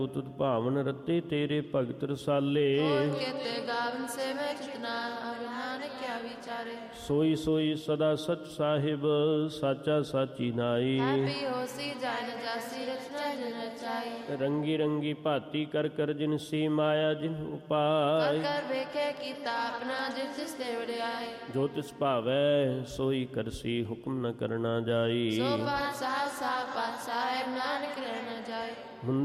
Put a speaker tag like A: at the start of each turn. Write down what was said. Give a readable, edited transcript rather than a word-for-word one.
A: ਤੁਧ ਭਾਵਨ ਰਤੇ ਤੇਰੇ ਭਗਤ ਰਸਾਲੇ।
B: केते गावन से मैं जितना अब नानक क्या विचारे।
A: ਸੋਈ ਸੋਈ ਸਦਾ ਸਚ ਸਾਹਿਬ ਸਾਚਾ ਸਾਚੀ ਨਾਈ।
B: हैप्पी होसी जान जासी रचना जन रचाई।
A: ਰੰਗੀ ਰੰਗੀ ਭਾਤੀ ਕਰ ਕਰ ਜਿਨ ਸੀ ਮਾਇਆ ਜਿਨ ਉਪਾय।
B: कर वेखे कीता अपना जिस जिस ते वड्याई।
A: ਜੋ ਤਿਸ ਭਾਵੈ ਸੋਈ ਕਰਸੀ ਹੁਕਮ ਨ ਕਰਨਾ ਜਾਈ।
B: सो पातशाह